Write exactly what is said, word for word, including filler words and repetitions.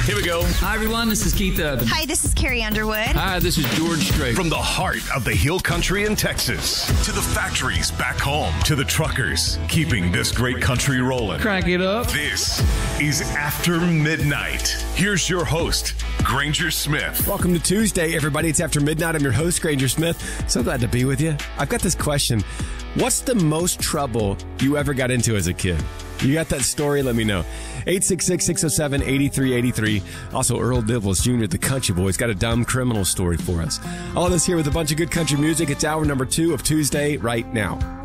Here we go. Hi, everyone. This is Keith Urban. Hi, this is Carrie Underwood. Hi, this is George Strait. From the heart of the Hill Country in Texas to the factories back home to the truckers keeping this great country rolling. Crank it up. This is After Midnight. Here's your host, Granger Smith. Welcome to Tuesday, everybody. It's After Midnight. I'm your host, Granger Smith. So glad to be with you. I've got this question. What's the most trouble you ever got into as a kid? You got that story? Let me know. eight six six, six oh seven, eight three eight three. Also, Earl Dibbles Junior, the country boy, has got a dumb criminal story for us. All of this here with a bunch of good country music. It's hour number two of Tuesday right now.